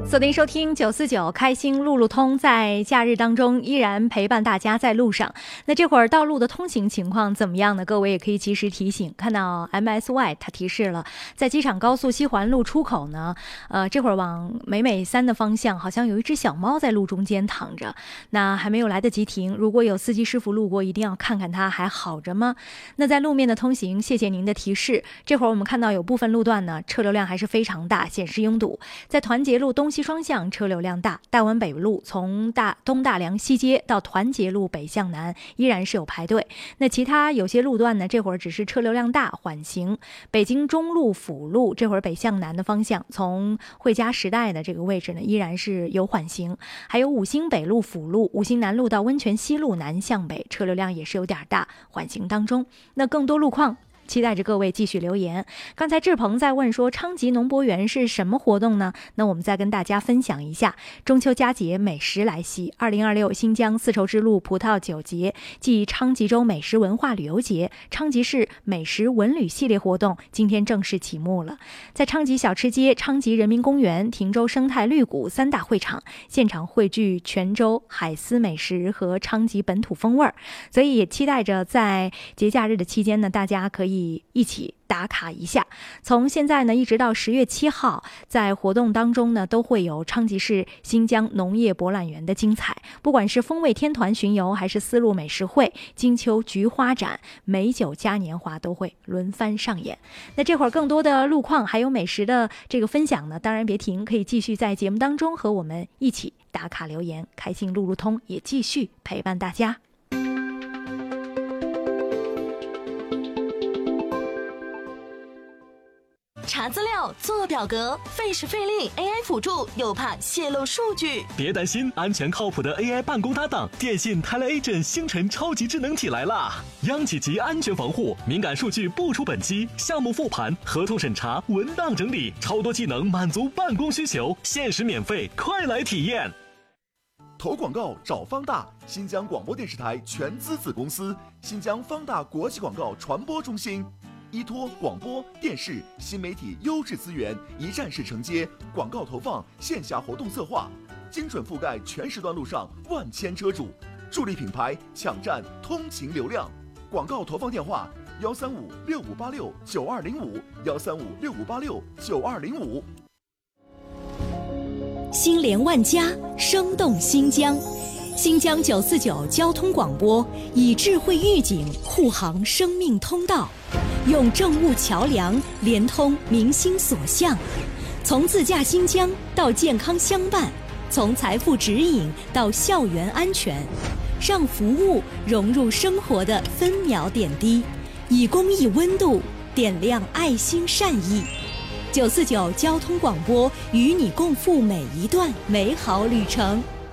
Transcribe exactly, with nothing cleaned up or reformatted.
锁定收听九四九开心路路通，在假日当中依然陪伴大家在路上。那这会儿道路的通行情况怎么样呢？各位也可以及时提醒。看到 M S Y 它提示了，在机场高速西环路出口呢，呃，这会儿往北美三的方向，好像有一只小猫在路中间躺着，那还没有来得及停。如果有司机师傅路过，一定要看看它还好着吗？那在路面的通行，谢谢您的提示。这会儿我们看到有部分路段呢，车流量还是非常大，显示拥堵。在团结路东西双向车流量大，大湾北路从大东大梁西街到团结路北向南依然是有排队。那其他有些路段呢，这会儿只是车流量大，缓行。北京中路辅路这会儿北向南的方向，从汇嘉时代的这个位置呢，依然是有缓行。还有五星北路辅路、五星南路到温泉西路南向北，车流量也是有点大，缓行当中。那更多路况，期待着各位继续留言。刚才志鹏在问说，昌吉农博园是什么活动呢？那我们再跟大家分享一下，中秋佳节美食来袭，二零二六新疆丝绸之路葡萄酒节暨昌吉州美食文化旅游节、昌吉市美食文旅系列活动今天正式启幕了。在昌吉小吃街、昌吉人民公园、亭州生态绿谷三大会场，现场汇聚泉州海丝美食和昌吉本土风味儿，所以也期待着在节假日的期间呢，大家可以一起打卡一下。从现在呢一直到十月七号，在活动当中呢都会有昌吉市新疆农业博览园的精彩，不管是风味天团巡游，还是丝路美食会、金秋菊花展、美酒嘉年华，都会轮番上演。那这会儿更多的路况还有美食的这个分享呢，当然别停，可以继续在节目当中和我们一起打卡留言。开心路路通也继续陪伴大家。 查资料、做表格，费时费力 ，A I 辅助又怕泄露数据。 别担心，安全靠谱的 A I 办公搭档，电信 TeleAgent 星辰超级智能体来啦！央企级安全防护，敏感数据不出本机，项目复盘、合同审查、文档整理，超多技能满足办公需求，限时免费，快来体验！ 投广告找方大，新疆广播电视台全资子公司，新疆方大国际广告传播中心。依托广播电视新媒体优质资源，一站式承接广告投放、线下活动策划，精准覆盖全时段路上万千车主，助力品牌抢占通勤流量。广告投放电话：幺三五六五八六九二零五，幺三五六五八六九二零五。 心连万家，生动新疆。新疆九四九交通广播以智慧预警护航生命通道，用政务桥梁连通民心所向，从自驾新疆到健康相伴，从财富指引到校园安全，让服务融入生活的分秒点滴，以公益温度点亮爱心善意。九四九交通广播与你共赴每一段美好旅程。